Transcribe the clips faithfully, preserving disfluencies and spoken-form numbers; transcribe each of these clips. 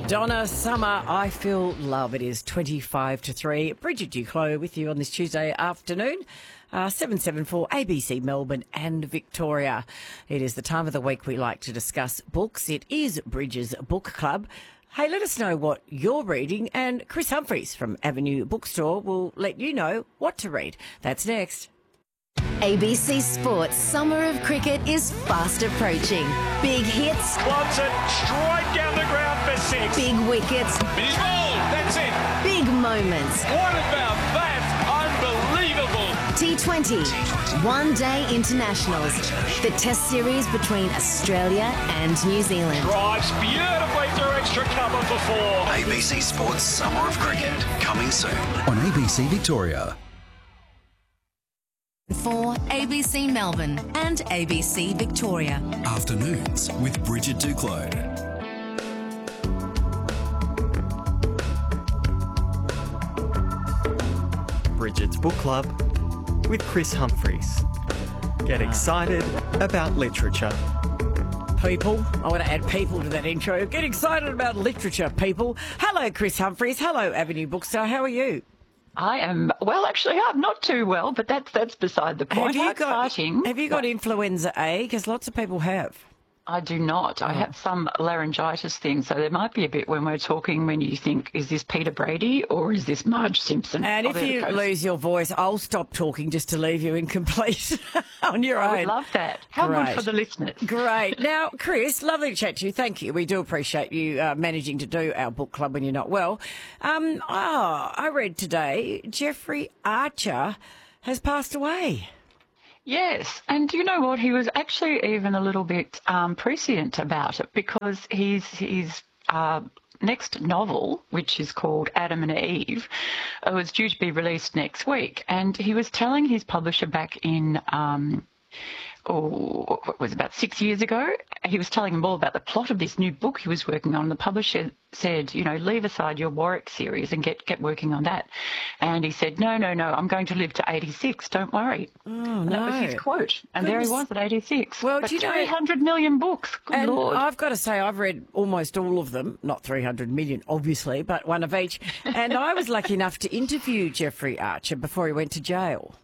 Donna Summer, I Feel Love. It is twenty-five to three. Bridget Duclos with you on this Tuesday afternoon. Uh, seven seven four A B C Melbourne and Victoria. It is the time of the week we like to discuss books. It is Bridget's Book Club. Hey, let us know what you're reading, and Chris Humphries from Avenue Bookstore will let you know what to read. That's next. A B C Sports Summer of Cricket is fast approaching. Big hits. Wants it straight down the ground for six. Big wickets. He's bowled. That's it. Big moments. What about that? Unbelievable. T twenty. One Day Internationals. The Test series between Australia and New Zealand. Drives beautifully through extra cover for four. A B C Sports Summer of Cricket, coming soon on A B C Victoria. For A B C Melbourne and A B C Victoria. Afternoons with Bridget Duclos. Bridget's Book Club with Chris Humphries. Get excited about literature. People. I want to add people to that intro. Get excited about literature, people. Hello, Chris Humphries. Hello, Avenue Bookstore. How are you? I am, well, actually, I'm not too well, but that's that's beside the point. Have you How got, exciting. have you got influenza A? Because lots of people have. I do not. I have some laryngitis thing, so there might be a bit when we're talking when you think, is this Peter Brady or is this Marge Simpson? And if you lose your voice, I'll stop talking just to leave you incomplete on your own. I would love that. How Great. good for the listeners. Great. Now, Chris, lovely to chat to you. Thank you. We do appreciate you uh, managing to do our book club when you're not well. Um, oh, I read today Jeffrey Archer has passed away. Yes, and you know what? He was actually even a little bit um, prescient about it because his his uh, next novel, which is called Adam and Eve, uh, was due to be released next week, and he was telling his publisher back in. Um, Oh, it was about six years ago. He was telling them all about the plot of this new book he was working on. The publisher said, you know, leave aside your Warwick series and get, get working on that. And he said, no, no, no, I'm going to live to eighty-six. Don't worry. Oh, and no. that was his quote. And there he was at eighty-six. Well, but do you know- three hundred million books. Good And Lord. I've got to say, I've read almost all of them, not three hundred million, obviously, but one of each. And I was lucky enough to interview Jeffrey Archer before he went to jail.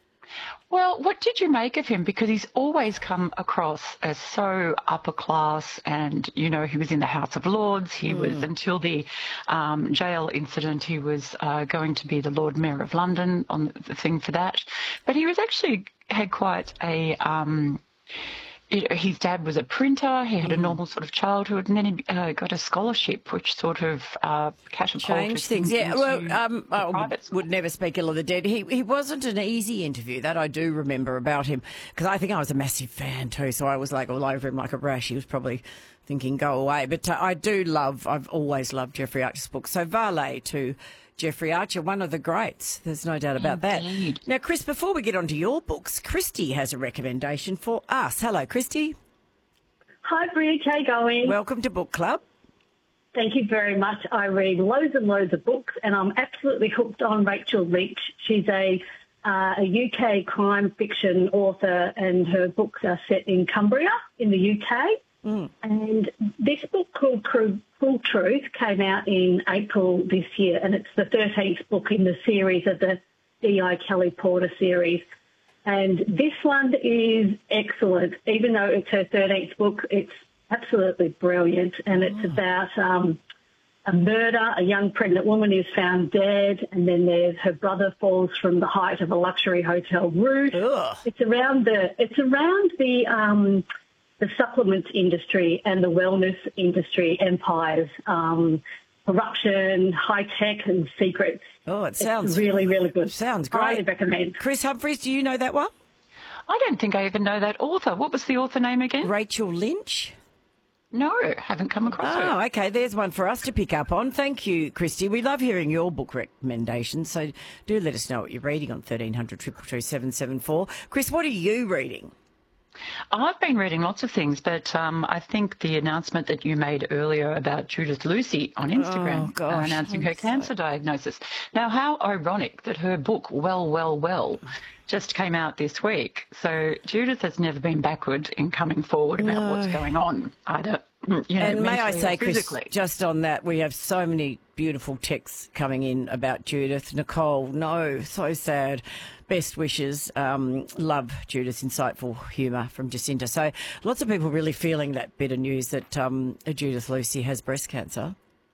Well, what did you make of him? Because he's always come across as so upper class and, you know, he was in the House of Lords. He mm. was, until the um, jail incident, he was uh, going to be the Lord Mayor of London on the thing for that. But he was actually had quite a... Um, It, his dad was a printer. He had a normal sort of childhood, and then he uh, got a scholarship, which sort of uh, catapulted Change things. him Yeah, into well, um, I would, private school. would never speak ill of the dead. He he wasn't an easy interview. That I do remember about him, because I think I was a massive fan too. So I was like all over him like a rash. He was probably thinking, go away. But uh, I do love, I've always loved Jeffrey Archer's books. So Valet to Jeffrey Archer, one of the greats. There's no doubt about Indeed. that. Now, Chris, before we get on to your books, Christy has a recommendation for us. Hello, Christy. Hi, Bridge. How you going? Welcome to Book Club. Thank you very much. I read loads and loads of books, and I'm absolutely hooked on Rachel Leach. She's a uh, a U K crime fiction author, and her books are set in Cumbria in the U K. Mm. And this book called Full Truth came out in April this year, and it's the thirteenth book in the series of the D I Kelly Porter series. And this one is excellent. Even though it's her thirteenth book, it's absolutely brilliant. And it's oh. about um, a murder. A young pregnant woman is found dead, and then there's her brother falls from the height of a luxury hotel roof. Ugh. It's around the it's around the um, the supplements industry and the wellness industry empires. Um, corruption, high tech, and secrets. Oh, it sounds it's really, really good. Sounds great. Highly recommend. Chris Humphries, do you know that one? I don't think I even know that author. What was the author name again? Rachel Lynch. No, haven't come across Oh, her. okay. There's one for us to pick up on. Thank you, Christy. We love hearing your book recommendations, so do let us know what you're reading on thirteen hundred, two two two, seven seven four. Chris, what are you reading? I've been reading lots of things, but um, I think the announcement that you made earlier about Judith Lucy on Instagram Oh, gosh, uh, announcing her I'm cancer so- diagnosis. Now, how ironic that her book, Well, Well, Well, just came out this week. So Judith has never been backward in coming forward about No. what's going on either you know, And may I mentally or say, Chris, physically. just on that, we have so many beautiful texts coming in about Judith. Nicole, no, so sad. Best wishes. Um, love Judith's insightful humour from Jacinta. So lots of people really feeling that bitter news that um, Judith Lucy has breast cancer.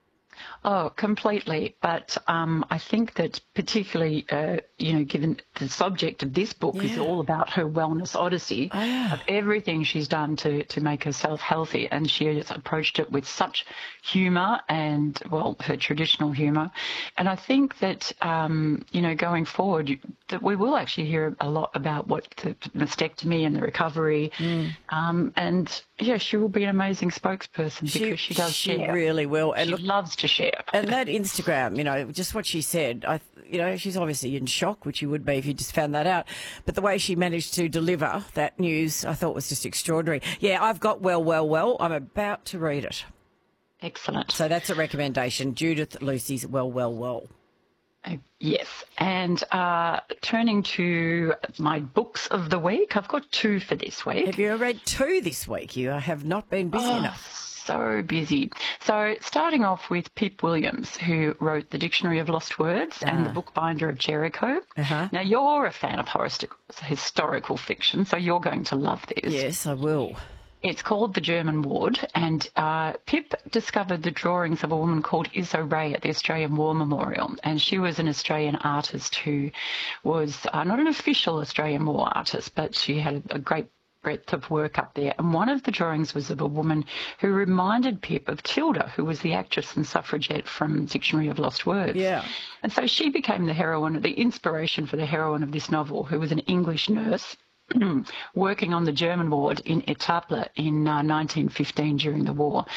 Oh, completely. But um, I think that particularly, uh, you know, given the subject of this book is Yeah. all about her wellness odyssey Oh, yeah. of everything she's done to, to make herself healthy. And she has approached it with such humour and, well, her traditional humour. And I think that, um, you know, going forward, that we will actually hear a lot about what the mastectomy and the recovery. Mm. Um, and, yeah, she will be an amazing spokesperson because she does She share. really will. And She look, loves to share. and that Instagram, you know, just what she said, I, you know, she's obviously in shock, which you would be if you just found that out. But the way she managed to deliver that news, I thought was just extraordinary. Yeah, I've got Well, Well, Well. I'm about to read it. Excellent. So that's a recommendation. Judith Lucy's Well, Well, Well. Uh, Yes, and uh, turning to my books of the week, I've got two for this week. Have you read two this week? You have not been busy Oh, enough. so busy. So starting off with Pip Williams, who wrote the Dictionary of Lost Words and the Bookbinder of Jericho. Uh-huh. Now, you're a fan of horistic- historical fiction, so you're going to love this. Yes, I will. It's called The German Ward, and uh, Pip discovered the drawings of a woman called Izzo Ray at the Australian War Memorial, and she was an Australian artist who was uh, not an official Australian War artist, but she had a, a great breadth of work up there. And one of the drawings was of a woman who reminded Pip of Tilda, who was the actress and suffragette from Dictionary of Lost Words. Yeah. And so she became the heroine, the inspiration for the heroine of this novel, who was an English nurse working on the German ward in Etaples in uh, nineteen fifteen during the war.